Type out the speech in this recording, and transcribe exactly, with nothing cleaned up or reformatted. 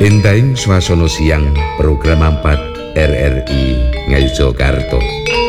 Entahing swasana siang program empat R R I Ngayogyakarta.